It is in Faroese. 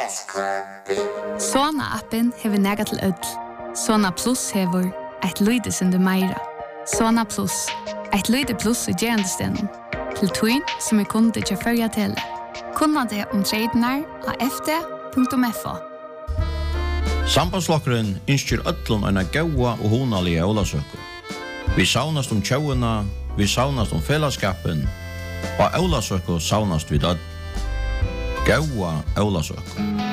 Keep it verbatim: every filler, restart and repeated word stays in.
Sona-appen hever nega til ødel. Sona Plus hever eit lyde sindu meira. Sona Plus, eit lyde plus i gerandestenen. Til tuin som er kunde til førja tele. Kunna det om tradenar av f d punktum f o. Sambandslokkeren innskjer öllum eina gaua og honalige ólasøku. Vi saunast om tjauina, vi saunast om fellesskapen, og ólasøku saunast vid öll. Gaua ólasøku.